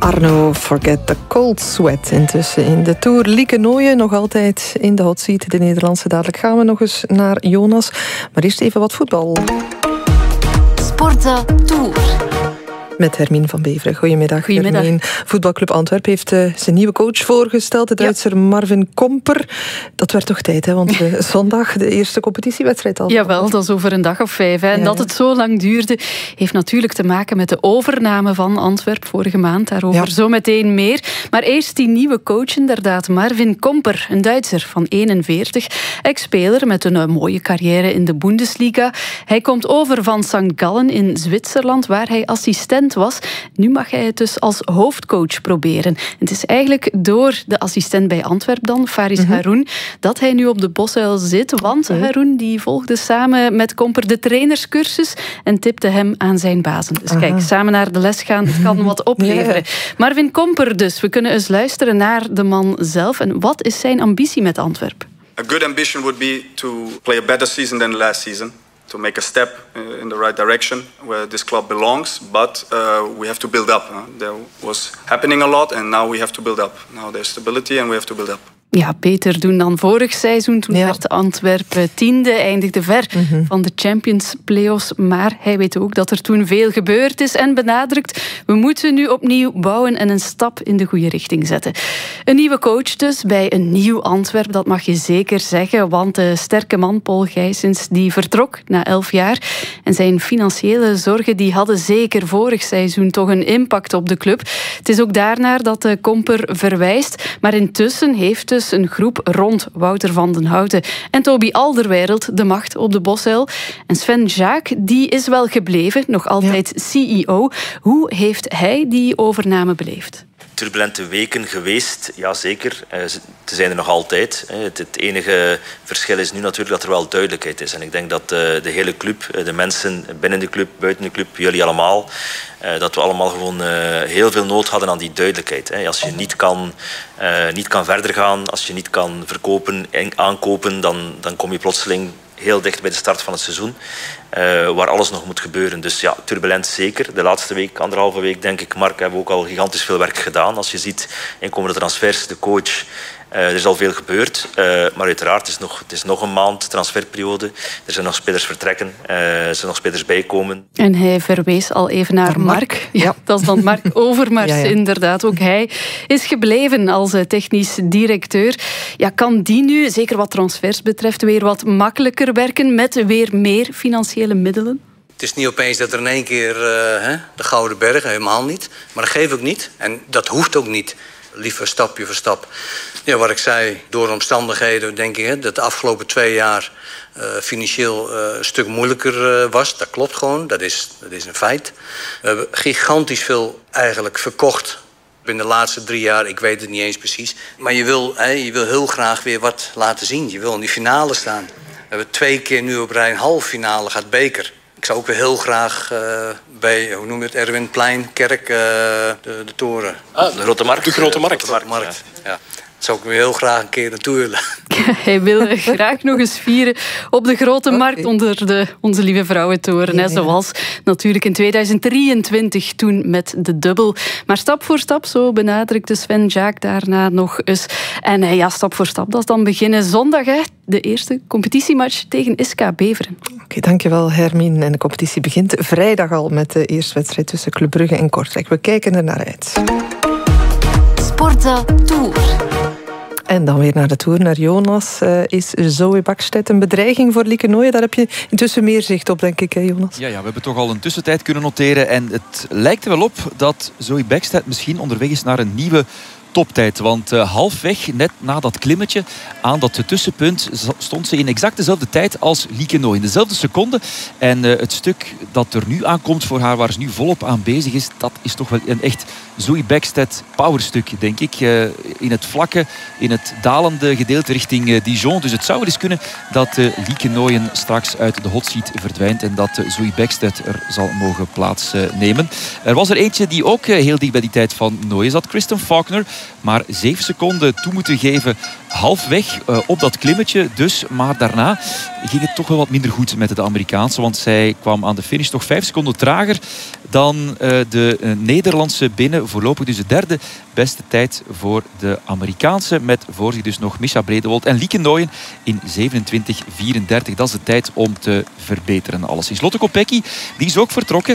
Arno, Forget the Cold Sweat. Intussen in de Tour. Lieke Nooijen nog altijd in de hot seat. De Nederlandse. Dadelijk gaan we nog eens naar Jonas. Maar eerst even wat voetbal. Sporza Tour. Met Hermine van Beveren. Goedemiddag. Goedemiddag. Hermine. Voetbalclub Antwerpen heeft zijn nieuwe coach voorgesteld. De Duitser Marvin Komper. Dat werd toch tijd, hè? Want zondag de eerste competitiewedstrijd al. Jawel, dat is over een dag of 5. Hè. En dat het zo lang duurde, heeft natuurlijk te maken met de overname van Antwerpen vorige maand. Daarover zo meteen meer. Maar eerst die nieuwe coach inderdaad. Marvin Komper, een Duitser van 41. Ex-speler met een mooie carrière in de Bundesliga. Hij komt over van St. Gallen in Zwitserland, waar hij assistent was. Nu mag hij het dus als hoofdcoach proberen. En het is eigenlijk door de assistent bij Antwerpen dan, Faris Haroun, dat hij nu op de Bosuil zit. Want Haroun die volgde samen met Komper de trainerscursus en tipte hem aan zijn bazen. Dus kijk, samen naar de les gaan, het kan wat opleveren. Marvin Komper dus. We kunnen eens luisteren naar de man zelf. En wat is zijn ambitie met Antwerpen? A good ambition would be to play a better season than the last season. To make a step in the right direction where this club belongs, but we have to build up. There was happening a lot and now we have to build up. Now there's stability and we have to build up. Ja, beter doen dan vorig seizoen. Toen werd Antwerpen 10e, eindigde ver van de Champions Playoffs. Maar hij weet ook dat er toen veel gebeurd is en benadrukt, we moeten nu opnieuw bouwen en een stap in de goede richting zetten. Een nieuwe coach dus bij een nieuw Antwerpen, dat mag je zeker zeggen. Want de sterke man Paul Gijsens die vertrok na 11 jaar. En zijn financiële zorgen die hadden zeker vorig seizoen toch een impact op de club. Het is ook daarnaar dat de Komper verwijst. Maar intussen heeft dus een groep rond Wouter van den Houten en Toby Alderweireld de macht op de Bosuil. En Sven Jaak, die is wel gebleven, nog altijd CEO. Hoe heeft hij die overname beleefd? Turbulente weken geweest, ja zeker. Ze zijn er nog altijd. Het enige verschil is nu natuurlijk dat er wel duidelijkheid is. En ik denk dat de hele club, de mensen binnen de club, buiten de club, jullie allemaal, dat we allemaal gewoon heel veel nood hadden aan die duidelijkheid. Als je niet kan verder gaan, als je niet kan verkopen en aankopen, dan kom je plotseling heel dicht bij de start van het seizoen, waar alles nog moet gebeuren. Dus ja, turbulent zeker. De laatste week, 1,5 week, denk ik, Mark, hebben we ook al gigantisch veel werk gedaan. Als je ziet, inkomende transfers, de coach, er is al veel gebeurd. Maar uiteraard, het is nog een maand transferperiode. Er zijn nog spelers vertrekken, er zijn nog spelers bijkomen. En hij verwees al even naar Mark. Ja, dat is dan Mark Overmars, inderdaad. Ook hij is gebleven als technisch directeur. Ja, kan die nu, zeker wat transfers betreft, weer wat makkelijker werken met weer meer financiële middelen? Het is niet opeens dat er in één keer de Gouden Bergen, helemaal niet. Maar dat geeft ook niet. En dat hoeft ook niet. Liever stapje voor stap. Ja, wat ik zei, door omstandigheden denk ik dat de afgelopen 2 jaar financieel een stuk moeilijker was. Dat klopt gewoon, dat is een feit. We hebben gigantisch veel eigenlijk verkocht in de laatste 3 jaar. Ik weet het niet eens precies. Maar je wil heel graag weer wat laten zien. Je wil in die finale staan. We hebben 2 keer nu op rij een halve finale gaat beker. Ik zou ook weer heel graag bij, hoe noem je het, Erwinplein, Kerk, de toren. De Grote Markt. De Grote Markt. Ja. Dat zou ik weer heel graag een keer naartoe willen. Hij wil graag nog eens vieren op de Grote Markt onder Onze Lieve Vrouwentoren. Ja. Zoals natuurlijk in 2023 toen met de dubbel. Maar stap voor stap, zo benadrukte Sven Jaak daarna nog eens. En stap voor stap, dat is dan beginnen zondag. De eerste competitiematch tegen SK Beveren. Oké, dankjewel Hermine. En de competitie begint vrijdag al met de eerste wedstrijd tussen Club Brugge en Kortrijk. We kijken er naar uit. Sporza Tour. En dan weer naar de Tour, naar Jonas. Is Zoe Bakstedt een bedreiging voor Lieke Nooijen? Daar heb je intussen meer zicht op, denk ik, hè, Jonas? Ja, we hebben toch al een tussentijd kunnen noteren. En het lijkt er wel op dat Zoe Bakstedt misschien onderweg is naar een nieuwe toptijd. Want halfweg, net na dat klimmetje aan dat tussenpunt, stond ze in exact dezelfde tijd als Lieke Nooijen. Dezelfde seconde. En het stuk dat er nu aankomt voor haar, waar ze nu volop aan bezig is, dat is toch wel een echt Zoe Bakstedt powerstuk, denk ik. In het vlakke, in het dalende gedeelte richting Dijon. Dus het zou wel eens kunnen dat Lieke Nooijen straks uit de hot seat verdwijnt en dat Zoe Bakstedt er zal mogen plaatsnemen. Er was er eentje die ook heel dicht bij die tijd van Nooijen zat. Kristen Faulkner. maar 7 seconden toe moeten geven halfweg op dat klimmetje. Dus, maar daarna ging het toch wel wat minder goed met de Amerikaanse. Want zij kwam aan de finish toch 5 seconden trager dan de Nederlandse binnen. Voorlopig dus de derde beste tijd voor de Amerikaanse. Met voor zich dus nog Mischa Bredewold en Lieke Nooyen in 27:34. Dat is de tijd om te verbeteren. Alleszins Lotte Kopecky, die is ook vertrokken.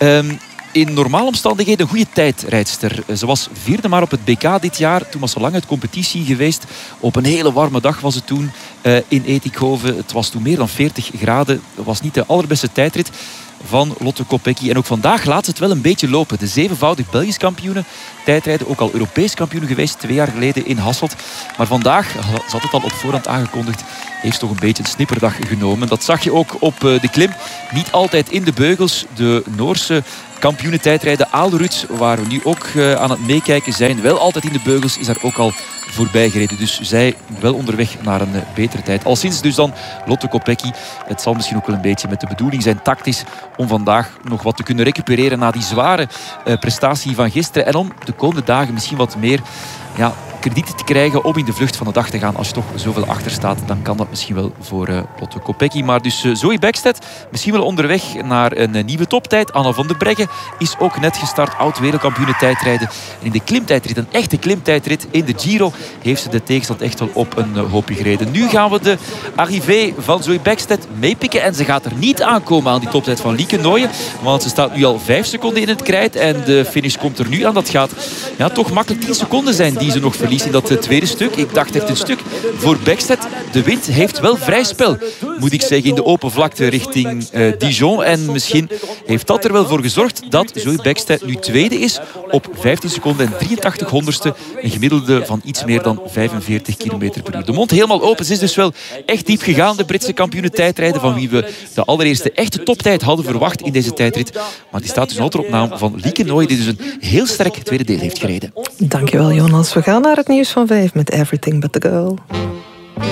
In normale omstandigheden een goede tijdrijdster. Ze was 4e maar op het BK dit jaar. Toen was ze lang uit competitie geweest. Op een hele warme dag was het toen in Etikhoven. Het was toen meer dan 40 graden. Het was niet de allerbeste tijdrit van Lotte Kopecky. En ook vandaag laat ze het wel een beetje lopen. De 7voudig Belgisch kampioene tijdrijden. Ook al Europees kampioen geweest 2 jaar geleden in Hasselt. Maar vandaag, ze had het al op voorhand aangekondigd, heeft toch een beetje een snipperdag genomen. Dat zag je ook op de klim. Niet altijd in de beugels. De Noorse kampioene tijdrijden Aalrut, waar we nu ook aan het meekijken zijn, wel altijd in de beugels, is daar ook al voorbij gereden. Dus zij wel onderweg naar een betere tijd. Al sinds dus dan Lotte Kopecky. Het zal misschien ook wel een beetje met de bedoeling zijn tactisch om vandaag nog wat te kunnen recupereren na die zware prestatie van gisteren. En om de komende dagen misschien wat meer krediet te krijgen om in de vlucht van de dag te gaan. Als je toch zoveel achter staat, dan kan dat misschien wel voor Lotte Kopecky. Maar dus Zoe Bäckstedt misschien wel onderweg naar een nieuwe toptijd. Anna van der Breggen is ook net gestart, oud-wereldkampioene tijdrijden. En in de klimtijdrit, een echte klimtijdrit in de Giro, heeft ze de tegenstand echt wel op een hoopje gereden. Nu gaan we de arrivée van Zoe Bäckstedt meepikken. En ze gaat er niet aankomen aan die toptijd van Lieke Nooyen. Want ze staat nu al 5 seconden in het krijt. En de finish komt er nu aan. Dat gaat toch makkelijk 10 seconden zijn die ze nog verliest in dat tweede stuk. Ik dacht echt een stuk voor Bäckstedt. De wind heeft wel vrij spel, moet ik zeggen, in de open vlakte richting Dijon. En misschien heeft dat er wel voor gezorgd dat Zoe Bäckstedt nu tweede is op 15 seconden en 83 honderdste. Een gemiddelde van iets meer dan 45 km per uur. De mond helemaal open. Ze is dus wel echt diep gegaan, de Britse kampioene tijdrijden, van wie we de allereerste echte toptijd hadden verwacht in deze tijdrit. Maar die staat dus altijd op naam van Lieke Nooyen, die dus een heel sterk tweede deel heeft gereden. Dankjewel, Jonas. We gaan naar het nieuws van 5 met Everything But The Girl.